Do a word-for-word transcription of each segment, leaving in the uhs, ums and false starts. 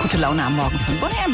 Gute Laune am Morgen von Bonn.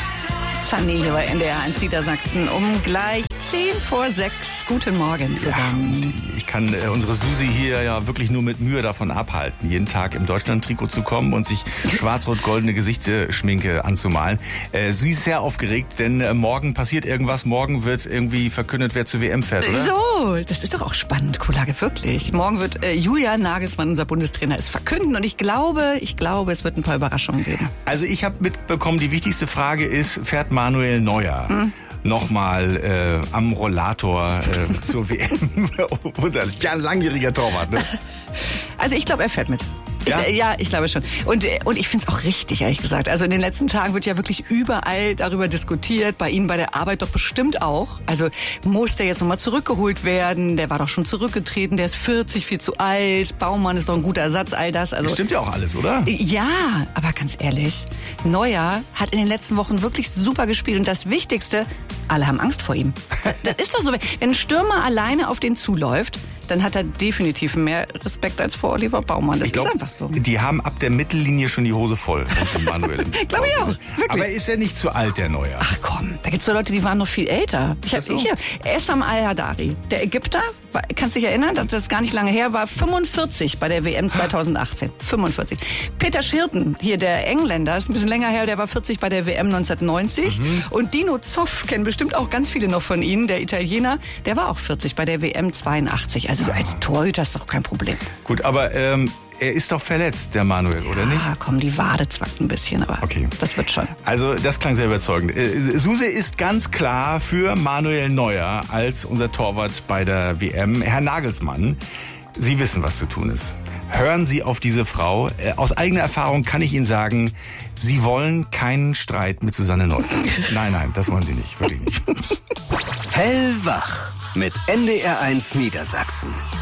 Sunny hier bei N D R eins Niedersachsen um gleich zehn vor sechs. Guten Morgen zusammen. Ja, ich kann äh, unsere Susi hier ja wirklich nur mit Mühe davon abhalten, jeden Tag im Deutschland-Trikot zu kommen und sich schwarz-rot-goldene Gesichtsschminke anzumalen. Äh, sie ist sehr aufgeregt, denn äh, morgen passiert irgendwas. Morgen wird irgendwie verkündet, wer zur W M fährt, oder? So, das ist doch auch spannend, Kuhlage, wirklich. Morgen wird äh, Julian Nagelsmann, unser Bundestrainer, es verkünden und ich glaube, ich glaube, es wird ein paar Überraschungen geben. Also ich habe mitbekommen, die wichtigste Frage ist, fährt Manuel Neuer hm. nochmal äh, am Rollator äh, zur W M? Unser ja, langjähriger Torwart, ne? Also ich glaube, er fährt mit. Ich, ja? ja, ich glaube schon. Und, und ich finde es auch richtig, ehrlich gesagt. Also in den letzten Tagen wird ja wirklich überall darüber diskutiert. Bei Ihnen bei der Arbeit doch bestimmt auch. Also muss der jetzt nochmal zurückgeholt werden? Der war doch schon zurückgetreten. Der ist vierzig, viel zu alt. Baumann ist doch ein guter Ersatz, all das. Also, das stimmt ja auch alles, oder? Ja, aber ganz ehrlich, Neuer hat in den letzten Wochen wirklich super gespielt. Und das Wichtigste, alle haben Angst vor ihm. Das ist doch so. Wenn ein Stürmer alleine auf den zuläuft, dann hat er definitiv mehr Respekt als vor Oliver Baumann. Das ich glaub, ist einfach so. Die haben ab der Mittellinie schon die Hose voll. Manuel. Glaube ich auch. Wirklich. Aber ist er nicht zu alt, der Neuer? Ach komm, da gibt's doch Leute, die waren noch viel älter. Ich hab, so? ich hab, Essam Al-Hadari, der Ägypter, war, kannst dich erinnern, das ist gar nicht lange her, war fünfundvierzig bei der W M zweitausendachtzehn. fünfundvierzig. Peter Shilton, hier der Engländer, ist ein bisschen länger her, der war vierzig bei der W M neunzehnhundertneunzig. Mhm. Und Dino Zoff, kennen bestimmt auch ganz viele noch von Ihnen, der Italiener, der war auch vierzig bei der W M zweiundachtzig. Also als Torhüter ist doch kein Problem. Gut, aber ähm, er ist doch verletzt, der Manuel, oder nicht? Ah, komm, die Wade zwackt ein bisschen, aber okay. Das wird schon. Also das klang sehr überzeugend. Äh, Suse ist ganz klar für Manuel Neuer als unser Torwart bei der W M. Herr Nagelsmann, Sie wissen, was zu tun ist. Hören Sie auf diese Frau. Äh, aus eigener Erfahrung kann ich Ihnen sagen, Sie wollen keinen Streit mit Susanne Neubauer. Nein, nein, das wollen Sie nicht, wirklich nicht. Hellwach mit N D R eins Niedersachsen.